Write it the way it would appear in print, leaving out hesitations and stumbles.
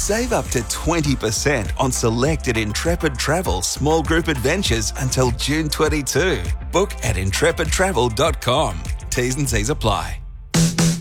Save up to 20% on selected Intrepid Travel small group adventures until June 22. Book at intrepidtravel.com. T's and C's apply.